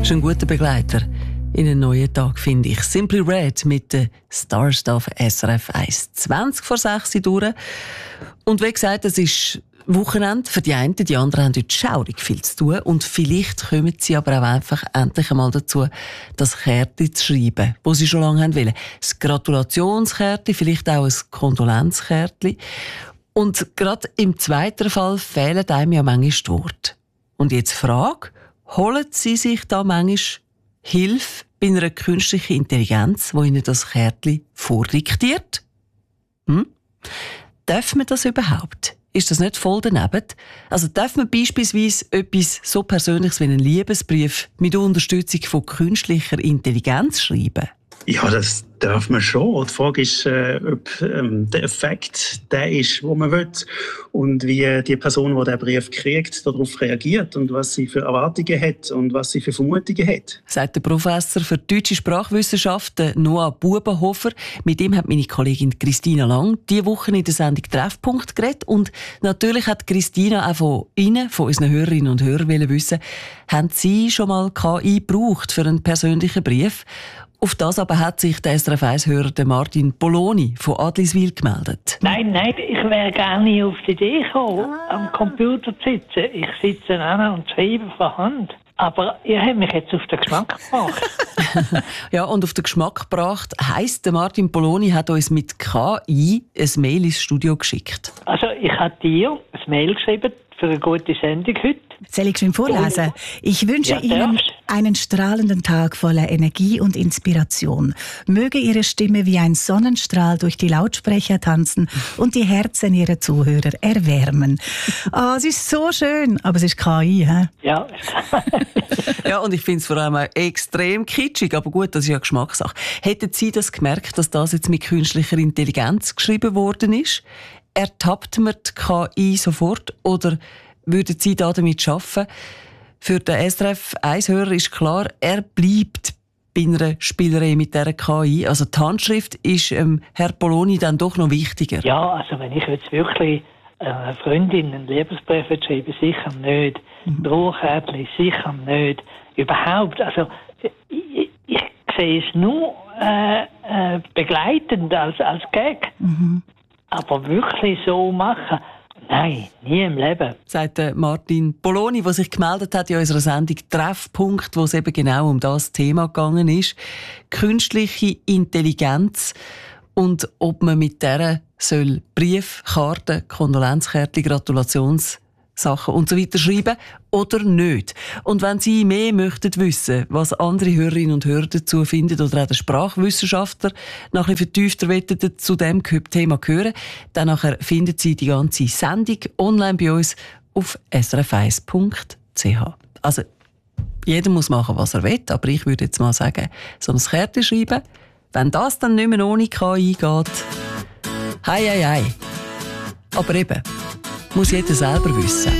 ist ein guter Begleiter in einen neuen Tag, finde ich. Simply Red mit den Stars auf SRF 1. 20 vor 6 Uhr durch. Und wie gesagt, es ist Wochenende für die einen, die anderen haben heute schaurig viel zu tun. Und vielleicht kommen sie aber auch einfach endlich einmal dazu, das Kärtchen zu schreiben, das sie schon lange haben wollen. Das Gratulationskärtchen, vielleicht auch ein Kondolenzkärtchen. Und gerade im zweiten Fall fehlen einem ja manchmal die Worte. Und jetzt Frage, holen Sie sich da manchmal Hilfe bei einer künstlichen Intelligenz, die Ihnen das Kärtchen vordiktiert? Darf man das überhaupt? Ist das nicht voll daneben? Also darf man beispielsweise etwas so Persönliches wie einen Liebesbrief mit Unterstützung von künstlicher Intelligenz schreiben? Ja, das darf man schon. Die Frage ist, ob der Effekt der ist, den man will und wie die Person, die den Brief kriegt, darauf reagiert und was sie für Erwartungen hat und was sie für Vermutungen hat. Sagt der Professor für deutsche Sprachwissenschaften Noah Bubenhofer. Mit ihm hat meine Kollegin Christina Lang diese Woche in der Sendung Treffpunkt geredet. Und natürlich hat Christina auch von Ihnen, von unseren Hörerinnen und Hörern wissen, haben Sie schon mal KI gebraucht für einen persönlichen Brief? Auf das aber hat sich der SRF 1-Hörer Martin Poloni von Adliswil gemeldet. Nein, ich wäre gar nicht auf die Idee gekommen, am Computer zu sitzen. Ich sitze an und schreibe von Hand. Aber ihr habt mich jetzt auf den Geschmack gebracht. Ja, und auf den Geschmack gebracht heisst, der Martin Poloni hat uns mit KI ein Mail ins Studio geschickt. Also ich habe dir ein Mail geschrieben für eine gute Sendung heute. Soll ich schon vorlesen? Ich wünsche Ihnen einen strahlenden Tag voller Energie und Inspiration. Möge Ihre Stimme wie ein Sonnenstrahl durch die Lautsprecher tanzen und die Herzen Ihrer Zuhörer erwärmen. Es ist so schön, aber es ist KI, hä? Ja. Ja, und ich finde es vor allem auch extrem kitschig, aber gut, das ist ja Geschmackssache. Hätten Sie das gemerkt, dass das jetzt mit künstlicher Intelligenz geschrieben worden ist? Ertappt man die KI sofort oder würden Sie damit arbeiten? Für den SRF 1-Hörer ist klar, er bleibt bei einer Spielerei mit dieser KI. Also die Handschrift ist Herr Poloni dann doch noch wichtiger. Ja, also wenn ich jetzt wirklich einer Freundin einen Liebesbrief schreibe, sicher nicht. Drohkärtchen, sicher nicht. Überhaupt, also ich sehe es nur begleitend als Gag. Aber wirklich so machen, nein, nie im Leben. Sagt Martin Poloni, der sich gemeldet hat in unserer Sendung Treffpunkt, wo es eben genau um das Thema gegangen ist. Künstliche Intelligenz und ob man mit der soll Briefkarten, Kondolenzkärtchen, Gratulationssachen und so weiter schreiben oder nicht. Und wenn Sie mehr möchten wissen, was andere Hörerinnen und Hörer dazu finden oder auch der Sprachwissenschaftler noch ein bisschen vertiefter zu dem Thema hören, dann nachher finden Sie die ganze Sendung online bei uns auf srf1.ch. Also, jeder muss machen, was er will, aber ich würde jetzt mal sagen, so ein Kärtchen schreiben, wenn das dann nicht mehr ohne KI geht, hei. Aber eben, muss jeder selber wissen.